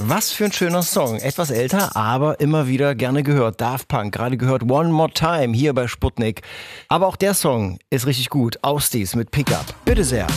Was für ein schöner Song. Etwas älter, aber immer wieder gerne gehört. Daft Punk, gerade gehört One More Time hier bei Sputnik. Aber auch der Song ist richtig gut. Austies mit Pickup. Bitte sehr.